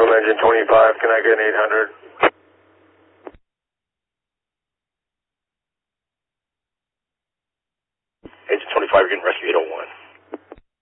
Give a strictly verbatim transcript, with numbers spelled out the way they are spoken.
from engine twenty-five, can I get an eight hundred? Engine twenty-five, you're getting rescue eight oh one.